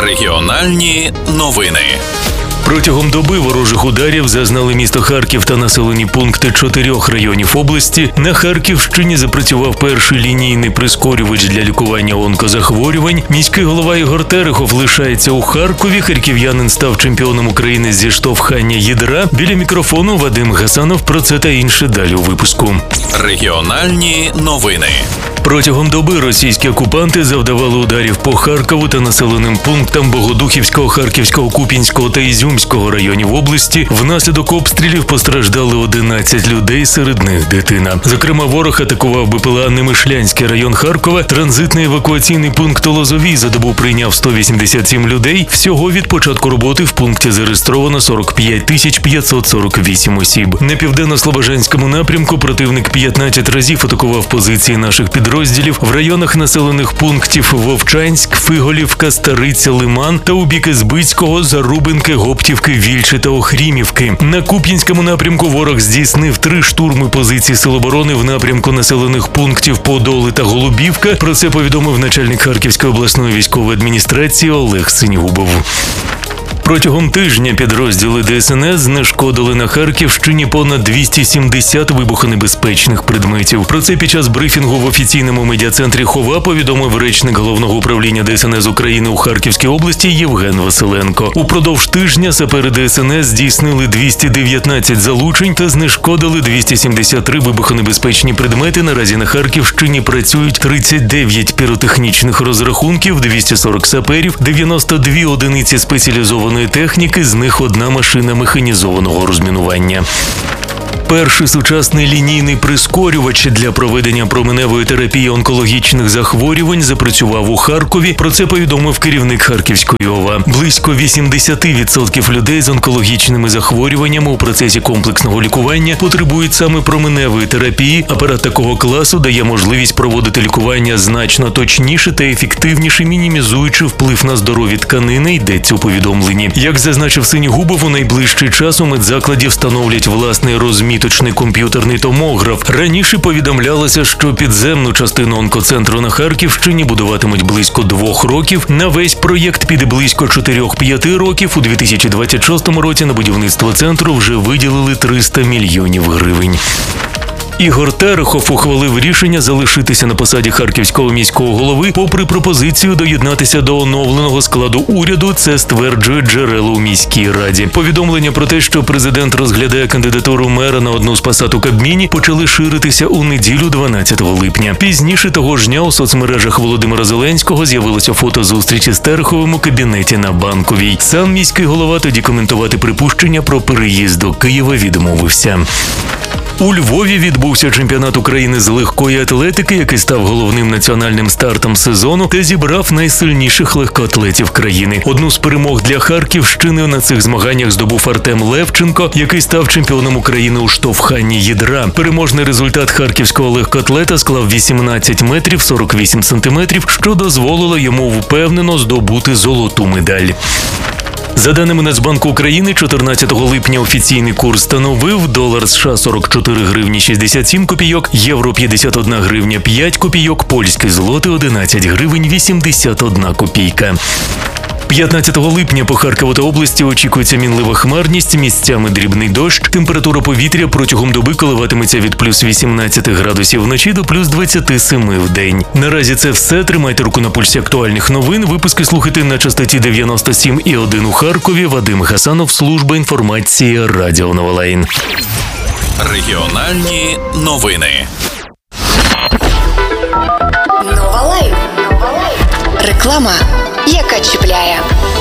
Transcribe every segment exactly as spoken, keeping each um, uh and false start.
Регіональні новини. Протягом доби ворожих ударів зазнали місто Харків та населені пункти чотирьох районів області. На Харківщині запрацював перший лінійний прискорювач для лікування онкозахворювань. Міський голова Ігор Терехов лишається у Харкові. Харків'янин став чемпіоном України зі штовхання ядра. Біля мікрофону Вадим Гасанов. Про це та інше далі у випуску. Регіональні новини. Протягом доби російські окупанти завдавали ударів по Харкову та населеним пунктам Богодухівського, Харківського, Куп'янського та Ізюмського районів області. Внаслідок обстрілів постраждали одинадцять людей, серед них дитина. Зокрема, ворог атакував БПЛА Немишлянський район Харкова. Транзитний евакуаційний пункт Лозовій за добу прийняв сто вісімдесят сім людей. Всього від початку роботи в пункті зареєстровано сорок п'ять тисяч п'ятсот сорок вісім осіб. На південно-слобожанському напрямку противник п'ятнадцять разів атакував позиції наших підрозділів в районах населених пунктів Вовчанськ, Фиголівка, Стариця, Лиман та у бік Ізбицького, Зарубинки, Гоптівки, Вільчі та Охрімівки. На Куп'янському напрямку ворог здійснив три штурми позицій Сил оборони в напрямку населених пунктів Подоли та Голубівка. Про це повідомив начальник Харківської обласної військової адміністрації Олег Синьгубов. Протягом тижня підрозділи ДСНС знешкодили на Харківщині понад двісті сімдесят вибухонебезпечних предметів. Про це під час брифінгу в офіційному медіа-центрі Хова повідомив речник Головного управління ДСНС України у Харківській області Євген Василенко. Упродовж тижня сапери ДСНС здійснили двісті дев'ятнадцять залучень та знешкодили двісті сімдесят три вибухонебезпечні предмети. Наразі на Харківщині працюють тридцять дев'ять піротехнічних розрахунків, двісті сорок саперів, дев'яносто дві одиниці спеціалізованої техніки, з них одна машина механізованого розмінування. Перший сучасний лінійний прискорювач для проведення променевої терапії онкологічних захворювань запрацював у Харкові. Про це повідомив керівник Харківської ОВА. Близько вісімдесят відсотків людей з онкологічними захворюваннями у процесі комплексного лікування потребують саме променевої терапії. Апарат такого класу дає можливість проводити лікування значно точніше та ефективніше, мінімізуючи вплив на здорові тканини, йдеться у повідомленні. Як зазначив Синьгубов, у найближчий час у медзакладі встановлять власний розмір Точний комп'ютерний томограф. Раніше повідомлялося, що підземну частину онкоцентру на Харківщині будуватимуть близько двох років. На весь проєкт піде близько чотирьох-п'ять років. У дві тисячі двадцять шостому році на будівництво центру вже виділили триста мільйонів гривень. Ігор Терехов ухвалив рішення залишитися на посаді Харківського міського голови, попри пропозицію доєднатися до оновленого складу уряду. Це стверджує джерело у міській раді. Повідомлення про те, що президент розглядає кандидатуру мера на одну з посад у Кабміні, почали ширитися у неділю дванадцятого липня. Пізніше того ж дня у соцмережах Володимира Зеленського з'явилося фото зустрічі з Тереховим у кабінеті на Банковій. Сам міський голова тоді коментувати припущення про переїзд до Києва відмовився. У Львові відбувся чемпіонат України з легкої атлетики, який став головним національним стартом сезону та зібрав найсильніших легкоатлетів країни. Одну з перемог для Харківщини на цих змаганнях здобув Артем Левченко, який став чемпіоном України у штовханні ядра. Переможний результат харківського легкоатлета склав вісімнадцять метрів сорок вісім сантиметрів, що дозволило йому впевнено здобути золоту медаль. За даними Нацбанку України, чотирнадцятого липня офіційний курс становив долар США сорок чотири гривні шістдесят сім копійок, євро п'ятдесят одна гривня п'ять копійок, польський злотий одинадцять гривень вісімдесят одна копійка. п'ятнадцятого липня по Харкову та області очікується мінлива хмарність, місцями дрібний дощ. Температура повітря протягом доби коливатиметься від плюс вісімнадцять градусів вночі до плюс двадцять сім в день. Наразі це все. Тримайте руку на пульсі актуальних новин. Випуски слухайте на частоті дев'яносто сім і один у Харкові. Вадим Гасанов, служба інформації Радіо Новолайн. Регіональні новини. Новолайн. Реклама, яка чіпляє.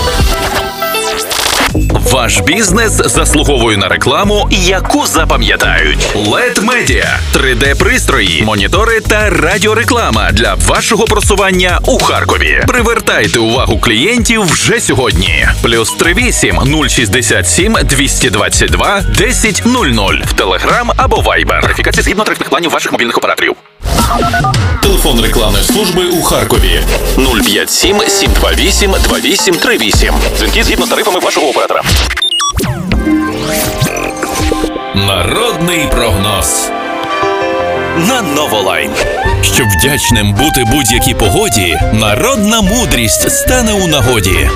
Ваш бізнес заслуговує на рекламу, яку запам'ятають. лед Media – три де-пристрої, монітори та радіореклама для вашого просування у Харкові. Привертайте увагу клієнтів вже сьогодні. Плюс три вісім нуль шістдесят сім двісті двадцять два десять нуль нуль в Телеграм або Вайбер. Верифікація згідно тарифних планів ваших мобільних операторів. Телефон рекламної служби у Харкові нуль п'ять сім сім два вісім два вісім три вісім. Дзвінки згідно з тарифами вашого оператора. Народний прогноз. на Новолайн. Щоб вдячним бути будь-якій погоді, народна мудрість стане у нагоді.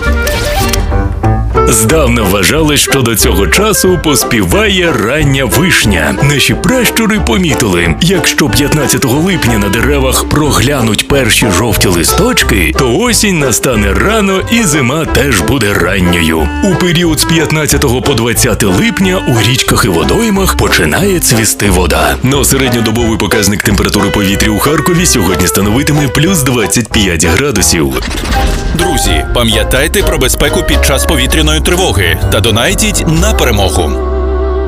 Здавна вважали, що до цього часу поспіває рання вишня. Наші пращури помітили, якщо п'ятнадцятого липня на деревах проглянуть перші жовті листочки, то осінь настане рано і зима теж буде ранньою. У період з п'ятнадцятого по двадцяте липня у річках і водоймах починає цвісти вода. Но середньодобовий показник температури повітря у Харкові сьогодні становитиме плюс двадцять п'ять градусів. Друзі, пам'ятайте про безпеку під час повітряної тривоги та донайтіть на перемогу.